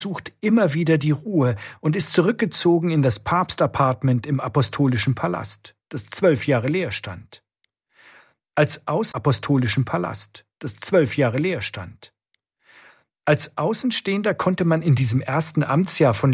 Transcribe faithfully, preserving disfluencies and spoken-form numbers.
sucht immer wieder die Ruhe und ist zurückgezogen in das Papstapartment im Apostolischen Palast, das zwölf Jahre leer stand. Als Außenapostolischen Palast, das zwölf Jahre leer stand. Als Außenstehender konnte man in diesem ersten Amtsjahr von